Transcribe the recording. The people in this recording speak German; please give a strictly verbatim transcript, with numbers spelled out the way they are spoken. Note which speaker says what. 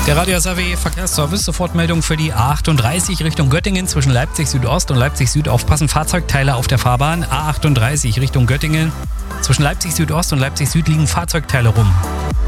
Speaker 1: Der Radio S R W Verkehrsservice, Sofortmeldung für die A achtunddreißig Richtung Göttingen zwischen Leipzig Südost und Leipzig Süd. Aufpassen, Fahrzeugteile auf der Fahrbahn. A achtunddreißig Richtung Göttingen zwischen Leipzig Südost und Leipzig Süd liegen Fahrzeugteile rum.